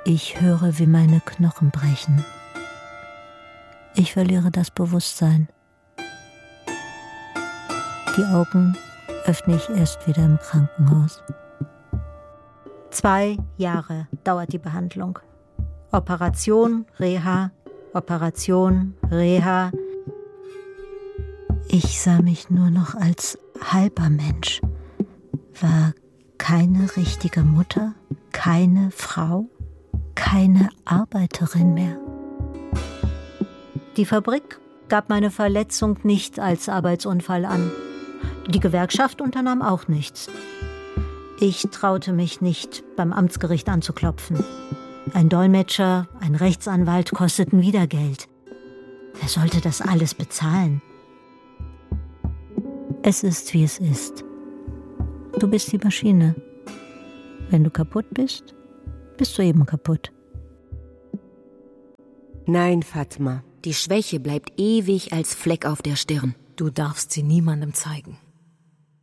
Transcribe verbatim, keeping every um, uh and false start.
Ich höre, wie meine Knochen brechen. Ich verliere das Bewusstsein. Die Augen öffne ich erst wieder im Krankenhaus. Zwei Jahre dauert die Behandlung. Operation, Reha, Operation, Reha. Ich sah mich nur noch als halber Mensch, war keine richtige Mutter, keine Frau, keine Arbeiterin mehr. Die Fabrik gab meine Verletzung nicht als Arbeitsunfall an. Die Gewerkschaft unternahm auch nichts. Ich traute mich nicht, beim Amtsgericht anzuklopfen. Ein Dolmetscher, ein Rechtsanwalt kosteten wieder Geld. Wer sollte das alles bezahlen? Es ist, wie es ist. Du bist die Maschine. Wenn du kaputt bist, bist du eben kaputt. Nein, Fatma, die Schwäche bleibt ewig als Fleck auf der Stirn. Du darfst sie niemandem zeigen.